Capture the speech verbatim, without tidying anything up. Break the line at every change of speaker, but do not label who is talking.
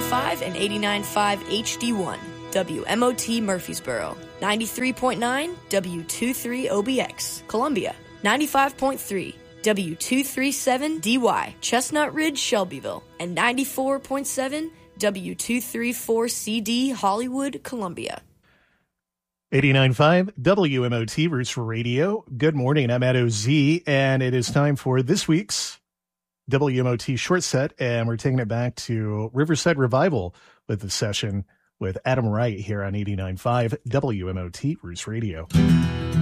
five and eighty-nine point five H D one, W M O T Murfreesboro, ninety-three point nine W twenty-three O B X, Columbia, ninety-five point three W two thirty-seven D Y, Chestnut Ridge, Shelbyville, and ninety-four point seven W two thirty-four C D, Hollywood, Columbia.
eighty-nine point five W M O T Roots Radio. Good morning, I'm Ed O Z, and it is time for this week's W M O T short set, and we're taking it back to Riverside Revival with the session with Adam Wright here on eighty-nine point five W M O T Roots Radio.